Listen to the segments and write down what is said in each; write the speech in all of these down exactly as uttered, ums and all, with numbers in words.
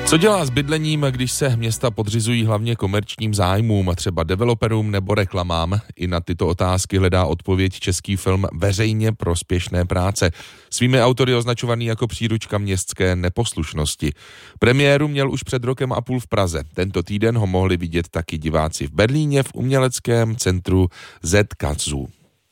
Co dělá s bydlením, když se města podřizují hlavně komerčním zájmům, třeba developerům nebo reklamám? I na tyto otázky hledá odpověď český film Veřejně prospěšné práce, svými autory označovaný jako příručka městské neposlušnosti. Premiéru měl už před rokem a půl v Praze. Tento týden ho mohli vidět taky diváci v Berlíně v uměleckém centru Z K Z U.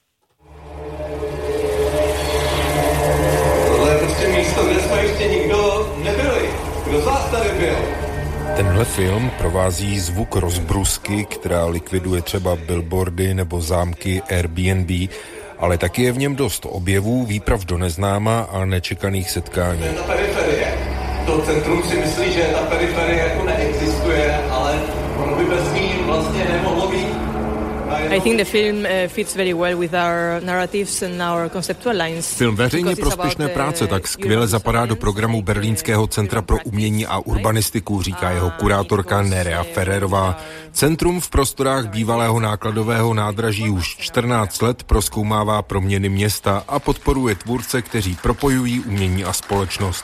Tohle je prostě místo, kde jsme ještě nikdo nebyli. Kdo z vás tady byl? Tenhle film provází zvuk rozbrusky, která likviduje třeba billboardy nebo zámky Airbnb, ale taky je v něm dost objevů, výprav do neznáma a nečekaných setkání. To je ta periferie. To centrum si myslí, že ta periferie jako neexistuje, ale ono by bez ní vlastně nemohlo být. I think the film uh, fits very well with our narratives and our conceptual lines. Film Veřejně prospěšné práce tak skvěle zapadá do programu Berlínského centra pro umění a urbanistiku, říká jeho kurátorka Nerea Ferrerová. Centrum v prostorách bývalého nákladového nádraží už čtrnáct let prozkoumává proměny města a podporuje tvůrce, kteří propojují umění a společnost.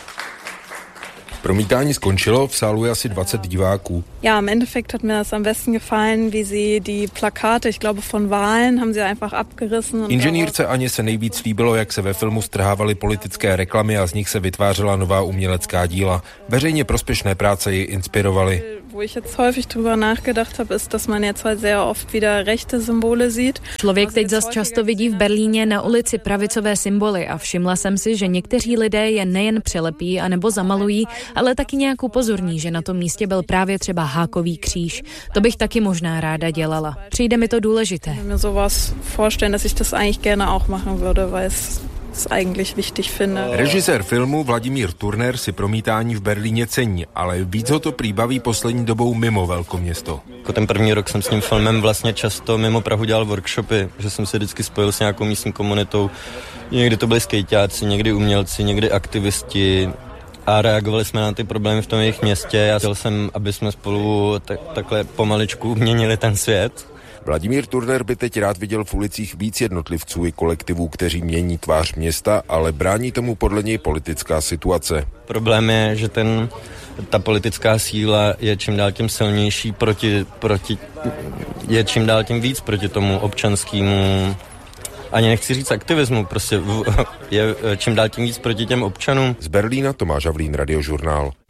Promítání skončilo, v sálu je asi dvacet diváků. Ja, im Endeffekt hat mir das am besten gefallen, wie sie die Plakate, ich glaube von Wahlen, haben sie einfach abgerissen. Inženýrce Aně se nejvíc líbilo, jak se ve filmu strhávaly politické reklamy a z nich se vytvářela nová umělecká díla. Veřejně prospěšné práce ji inspirovaly. Wo ich jetzt häufig drüber nachgedacht habe, ist, dass man jetzt halt sehr oft wieder rechte Symbole sieht. Člověk teď zas často vidí v Berlíně na ulici pravicové symboly a všimla jsem si, že někteří lidé je nejen přelepí anebo zamalují, ale taky nějak upozorní, že na tom místě byl právě třeba hákový kříž. To bych taky možná ráda dělala. Přijde mi to důležité. Ich mir sowas vorstellen, dass ich das eigentlich gerne auch machen würde, weil es eigentlich wichtig finde. Režisér filmu Vladimír Turner si promítání v Berlíně cení, ale víc ho to prý baví poslední dobou mimo velkoměsto. Jako ten první rok jsem s tím filmem vlastně často mimo Prahu dělal workshopy, že jsem se vždycky spojil s nějakou místní komunitou. Někdy to byli skejťáci, někdy umělci, někdy aktivisti a reagovali jsme na ty problémy v tom jejich městě. Já chtěl jsem, aby jsme spolu tak, takhle pomaličku měnili ten svět. Vladimír Turner by teď rád viděl v ulicích víc jednotlivců i kolektivů, kteří mění tvář města, ale brání tomu podle něj politická situace. Problém je, že ten, ta politická síla je čím dál tím silnější proti, proti, je čím dál tím víc proti tomu občanskému, ani nechci říct aktivismu, prostě je čím dál tím víc proti těm občanům. Z Berlína Tomáš Havlín, Radiožurnál.